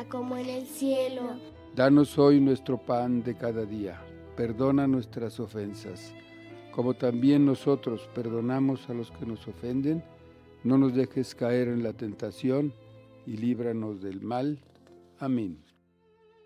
tierra como en el cielo. Danos hoy nuestro pan de cada día. Perdona nuestras ofensas, como también nosotros perdonamos a los que nos ofenden. No nos dejes caer en la tentación y líbranos del mal. Amén.